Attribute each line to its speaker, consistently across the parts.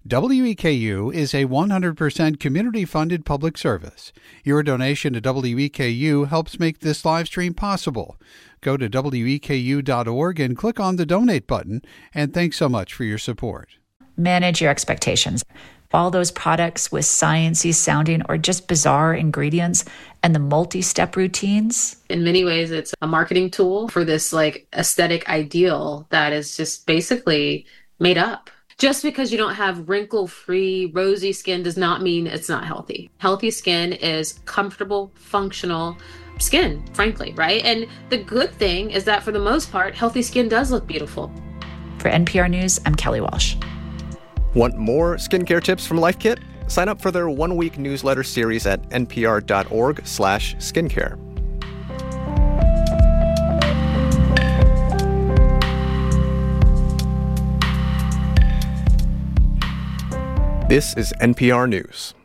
Speaker 1: WEKU is a 100% community-funded public service. Your donation to WEKU helps make this live stream possible. Go to weku.org and click on the donate button, and thanks so much for your support.
Speaker 2: Manage your expectations. All those products with science-y sounding or just bizarre ingredients and the multi-step routines.
Speaker 3: In many ways, it's a marketing tool for this aesthetic ideal that is just basically made up. Just because you don't have wrinkle-free, rosy skin does not mean it's not healthy. Healthy skin is comfortable, functional skin, frankly, right? And the good thing is that for the most part, healthy skin does look beautiful.
Speaker 2: For NPR News, I'm Kelly Walsh.
Speaker 4: Want more skincare tips from Life Kit? Sign up for their one-week newsletter series at npr.org/skincare. This is NPR News.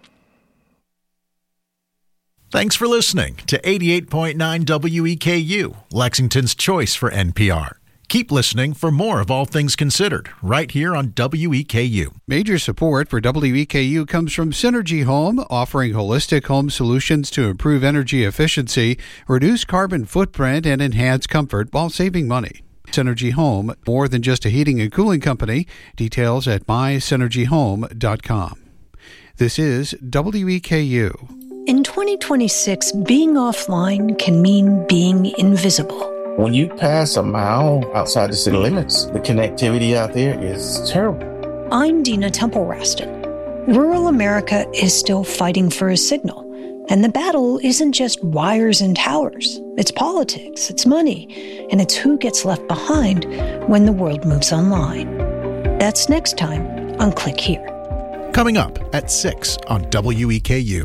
Speaker 5: Thanks for listening to 88.9 WEKU, Lexington's choice for NPR. Keep listening for more of All Things Considered right here on WEKU.
Speaker 1: Major support for WEKU comes from Synergy Home, offering holistic home solutions to improve energy efficiency, reduce carbon footprint, and enhance comfort while saving money. Synergy Home, more than just a heating and cooling company. Details at mysynergyhome.com. This is WEKU.
Speaker 6: In 2026, being offline can mean being invisible.
Speaker 7: When you pass a mile outside the city limits, the connectivity out there is terrible.
Speaker 6: I'm Dina Temple-Raston. Rural America is still fighting for a signal. And the battle isn't just wires and towers. It's politics, it's money, and it's who gets left behind when the world moves online. That's next time on Click Here.
Speaker 5: Coming up at 6 on WEKU.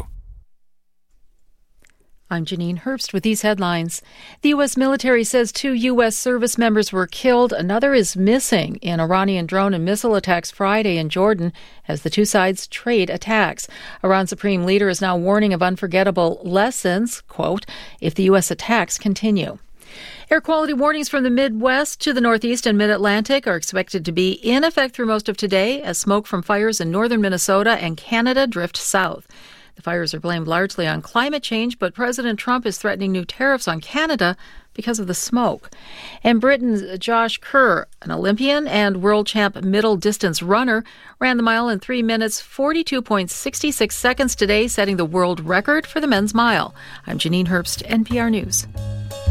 Speaker 8: I'm Janine Herbst with these headlines. The U.S. military says 2 U.S. service members were killed. Another is missing in Iranian drone and missile attacks Friday in Jordan as the two sides trade attacks. Iran's supreme leader is now warning of unforgettable lessons, quote, if the U.S. attacks continue. Air quality warnings from the Midwest to the Northeast and Mid-Atlantic are expected to be in effect through most of today as smoke from fires in northern Minnesota and Canada drift south. The fires are blamed largely on climate change, but President Trump is threatening new tariffs on Canada because of the smoke. And Britain's Josh Kerr, an Olympian and world champ middle distance runner, ran the mile in 3 minutes, 42.66 seconds today, setting the world record for the men's mile. I'm Janine Herbst, NPR News.